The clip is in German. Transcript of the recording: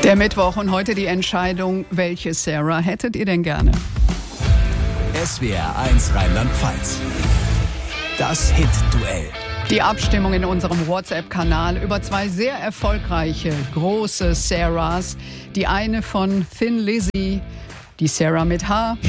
Der Mittwoch und heute die Entscheidung, welche Sarah hättet ihr denn gerne? SWR1 Rheinland-Pfalz. Das Hit-Duell. Die Abstimmung in unserem WhatsApp-Kanal über zwei sehr erfolgreiche, große Sarahs. Die eine von Thin Lizzy, die Sarah mit H.